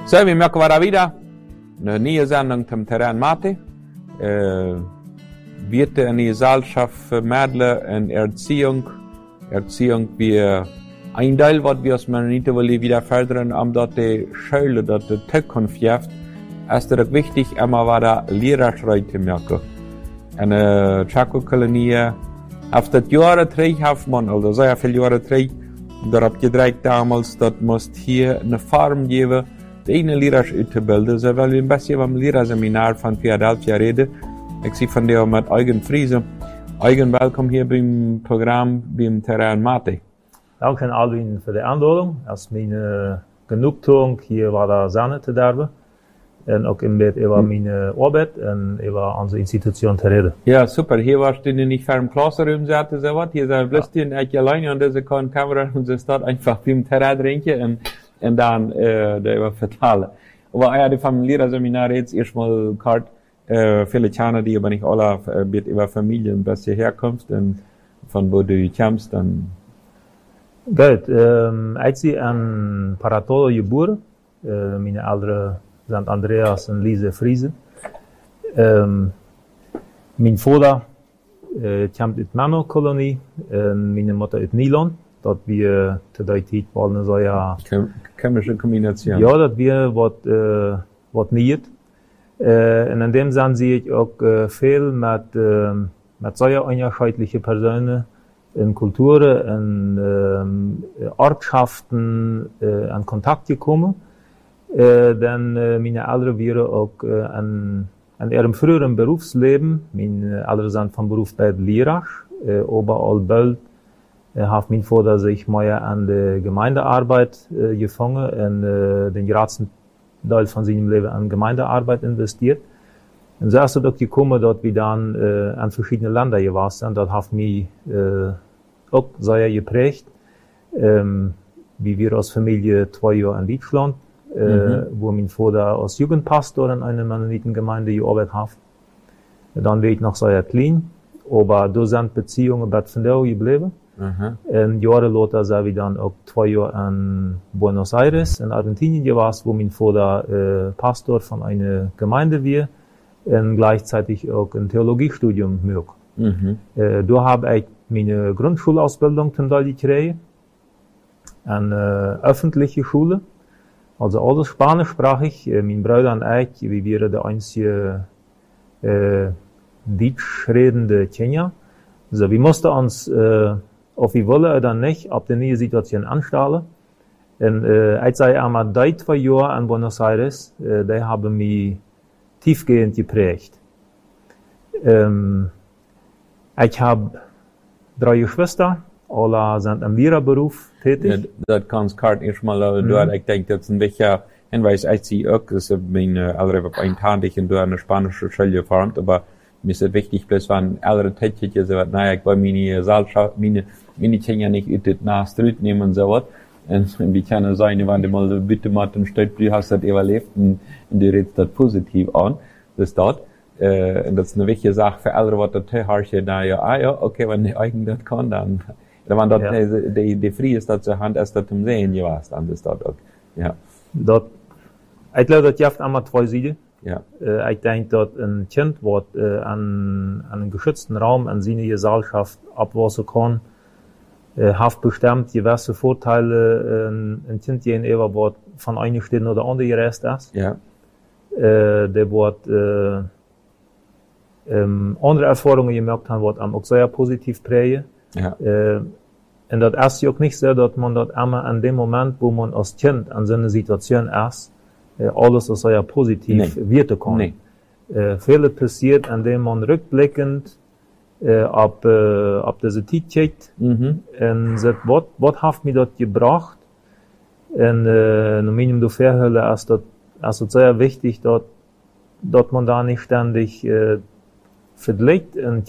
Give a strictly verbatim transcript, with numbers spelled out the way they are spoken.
So, wir merken wir wieder eine neue Sendung zum Terrain Mate. Äh, wird eine Gesellschaft für Mädchen in Erziehung. Erziehung wie ein Teil, was wir als Mennoniten wollen wieder fördern, um dort die Schule, dort die Zukunft gibt, ist es wichtig, immer wieder Lehrerschrei zu merken. Eine Chaco-Kolonie, auf das Jahre drei hat man, also sehr viele Jahre drei, darauf gedreht damals, dass muss hier eine Farm geben, die eine Lehrer auszubilden. So, weil wir ein bisschen beim Lehrerseminar von Philadelphia reden. Ich sehe von dir mit Eugen Friese. Eugen, willkommen hier beim Programm, beim Terrain Mate. Danke Alwin für die Einladung. Als meine Genugtuung hier war da Sanne zu darben. En ook in bed über hm. meine Arbeit und über unsere Institution zu reden. Ja, super. Hier warst du nicht für im Classroom, sagte so was. Hier sind bloß die eigentlich alleine und diese kann Kamera und sie steht einfach beim Terrain trinken und, und dann, äh, darüber vertellen. Aber ja, die Familienseminar jetzt erstmal kalt, äh, viele Kinder, die aber nicht alle, äh, wird über Familien, dass sie herkommst und von wo du kommst, dann. Gut, ähm, als ich an Paratolo geboren, äh, meine Eltern sind Andreas und Lise Friese. Ähm, mein Vater äh, kommt aus der Männerkolonie, und meine Mutter aus Nylon. Dort wir zu der Zeit wollen so ja. Chemische Kombination. Ja, dort wir was, äh, was nicht. Äh, und in dem Sinne sehe ich auch äh, viel mit, äh, mit solcher unterschiedlichen Personen in Kulturen, in äh, Ortschaften, äh, in Kontakt gekommen. Äh, denn äh, meine Eltern waren auch äh, an, an ihrem früheren Berufsleben, meine Eltern sind vom Beruf bei Lehrer, äh, aber allbald äh, hat mein Vater sich mehr an die Gemeindearbeit äh, gefangen und äh, den größten Teil von seinem Leben an Gemeindearbeit investiert. Und so ist es auch gekommen, dass wir dann äh, an verschiedene Länder gewesen sind. Das hat mich äh, auch sehr geprägt, ähm, wie wir als Familie zwei Jahre in Deutschland, äh, mhm. wo mein Vater als Jugendpastor in einer Mennonitengemeinde gearbeitet hat. Dann war ich noch sehr klein, aber da sind Beziehungen bei Fendau geblieben. Mhm. Und Jahre später sind wir dann auch zwei Jahre in Buenos Aires, in Argentinien gewesen, wo mein Vater äh, Pastor von einer Gemeinde war und gleichzeitig auch ein Theologiestudium gemacht. Mhm. Äh, da habe ich meine Grundschulausbildung zum Teil gekriegt, eine öffentliche Schule. Also alles spanischsprachig. Mein Bruder und ich, wir waren der einzige äh, deutsch redende Kenier. Also wir mussten uns, äh, ob wir wollen oder nicht, auf die neue Situation anstellen. Und äh, ich sage einmal, die zwei Jahre in Buenos Aires, äh, die haben mich tiefgehend geprägt. Ähm, ich habe drei Geschwister. Alle sind im Lehrerberuf tätig. Ja, das kannst du erstmal, aber mhm. du, ich denke, das ist ein wichtiger Hinweis, als sie auch, das ist meine Eltern auf einen Tag, ich in eine spanische Schule gefahren, aber mir ist es wichtig, bloß wenn Eltern tätig sind, so, naja, ich wollte meine Gesellschaft, meine, meine Kinder nicht in das Nachstrut nehmen und so was. Und wie kann es sein, wenn du mal bitte mal den Stadt, du hast das überlebt und, und du redest das positiv an, das dort. Äh, und das ist eine wichtige Sache für Eltern, was das Teilhaarche, na ja, ah ja, okay, wenn die Eigen das kann, dann, wenn das, ja. die, die, die Frie ist das zur Hand, ist das zum Sehen, ja, dann ist das auch, ja. Dat, ich glaube, das gibt einmal zwei Seiten. Ja. Äh, ich denke, dass ein Kind, was äh, an, an einem geschützten Raum, an seine Gesellschaft abwachsen kann, äh, hat bestimmt gewisse Vorteile, äh, ein Kind gegenüber, was von einer Stelle oder andere gereist ist. Ja. Äh, der wird, äh, ähm, andere Erfahrungen gemerkt haben, was einem auch sehr positiv prägen. Ja. Äh, und das ist ja auch nicht so, dass man das immer an dem Moment, wo man als Kind an so einer Situation ist, äh, alles so ja positiv nee. wirken kann. Nee. Äh, vieles passiert, an dem man rückblickend äh, ab, äh, ab diese Zeit checkt mhm. und sagt, was, was hat mir das gebracht? Und äh, nur Minimum du Verhölle ist das, ist das sehr wichtig, dass, dass man da nicht ständig äh, vergleicht und